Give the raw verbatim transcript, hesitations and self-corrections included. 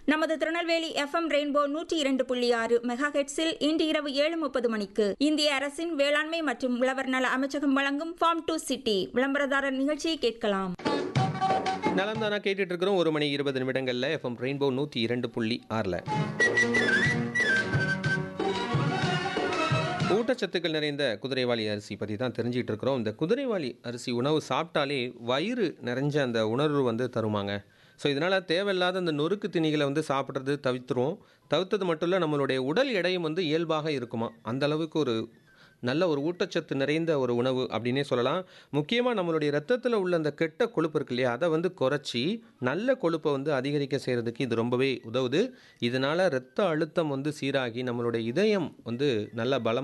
நமது Tirunelveli FM rainbow நூற்றி இரண்டு புள்ளி ஆறு மெகா ஹெட்ஸில் இன்று இரவு ஏழு முப்பது மணிக்கு இந்திய அரசின் வேளாண்மை மற்றும் உழவர் நல அமைச்சகம் வழங்கும் ஃபார்ம் டு சிட்டி விளம்பரதாரர் நிகழ்ச்சியை கேட்கலாம். நலம் தானா கேட்டுட்டு இருக்கிறோம். ஒரு மணி இருபது நிமிடங்கள்ல எஃப்எம் ரெயின்போ நூற்றி இரண்டு புள்ளி ஆறில் ஊட்டச்சத்துக்கள் நிறைந்த குதிரைவாலி அரிசி பற்றி தான் தெரிஞ்சிட்டு இருக்கிறோம். இந்த குதிரைவாலி அரிசி உணவு சாப்பிட்டாலே வயிறு நிறைஞ்ச அந்த உணர்வு வந்து தருமாங்க. ஸோ இதனால் தேவையில்லாத அந்த நொறுக்கு திணிகளை வந்து சாப்பிட்றது தவிர்த்துருவோம். தவிர்த்தது மட்டும் இல்லை, நம்மளுடைய உடல் எடையும் வந்து இயல்பாக இருக்குமா. அந்த அளவுக்கு ஒரு நல்ல ஒரு ஊட்டச்சத்து நிறைந்த ஒரு உணவு அப்படின்னே சொல்லலாம். முக்கியமாக நம்மளுடைய ரத்தத்தில் உள்ள அந்த கெட்ட கொழுப்பு இருக்கு இல்லையா, அதை வந்து குறைச்சி நல்ல கொழுப்பை வந்து அதிகரிக்க செய்கிறதுக்கு இது ரொம்பவே உதவுது. இதனால் இரத்த அழுத்தம் வந்து சீராகி நம்மளுடைய இதயம் வந்து நல்ல பலம்